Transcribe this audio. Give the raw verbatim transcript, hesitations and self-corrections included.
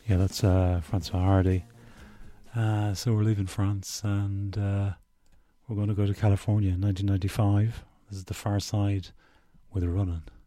Yeah, that's uh, Francois Hardy. Uh, so we're leaving France and uh, we're going to go to California in nineteen ninety-five. This is The Far Side with Running.